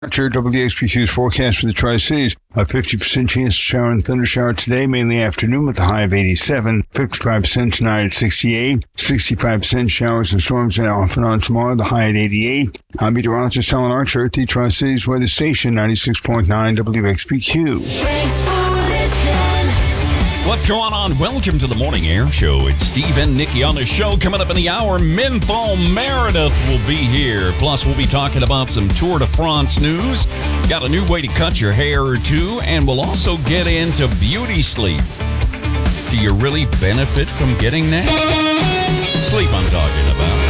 Archer, WXPQ's forecast for the Tri-Cities. A 50% chance of shower and thunder shower today, mainly afternoon with a high of 87. 55% tonight at 68. 65% showers and storms off and on tomorrow, the high at 88. I'm meteorologist Helen Archer at the Tri-Cities Weather Station, 96.9 WXPQ. Thanks for listening. What's going on? Welcome to the Morning Air Show. It's Steve and Nikki on the show. Coming up in the hour, Menthol Meredith will be here. Plus, we'll be talking about some Tour de France news. Got a new way to cut your hair or two. And we'll also get into beauty sleep. Do you really benefit from getting that? Sleep I'm talking about.